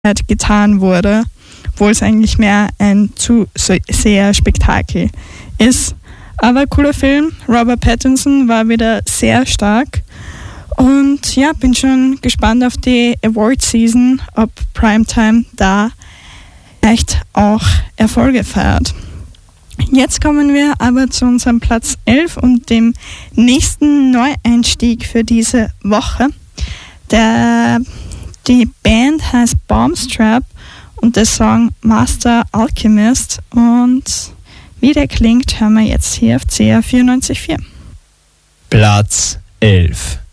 getan wurde, obwohl es eigentlich mehr ein Zuseher-Spektakel ist. Aber cooler Film. Robert Pattinson war wieder sehr stark. Und ja, bin schon gespannt auf die Award-Season, ob Primetime da echt auch Erfolge feiert. Jetzt kommen wir aber zu unserem Platz 11 und dem nächsten Neueinstieg für diese Woche. Die Band heißt Bombstrap und der Song Master Alchemist. Und wie der klingt, hören wir jetzt hier auf CR 94.4. Platz 11.